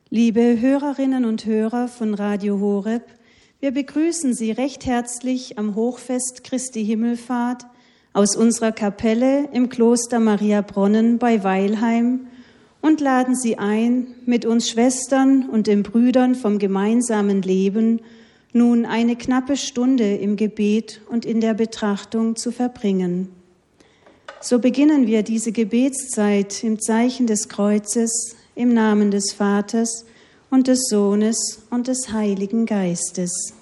Liebe Hörerinnen und Hörer von Radio Horeb, wir begrüßen Sie recht herzlich am Hochfest Christi Himmelfahrt aus unserer Kapelle im Kloster Mariabronnen bei Weilheim und laden Sie ein, mit uns Schwestern und den Brüdern vom gemeinsamen Leben nun eine knappe Stunde im Gebet und in der Betrachtung zu verbringen. So beginnen wir diese Gebetszeit im Zeichen des Kreuzes, im Namen des Vaters und des Sohnes und des Heiligen Geistes.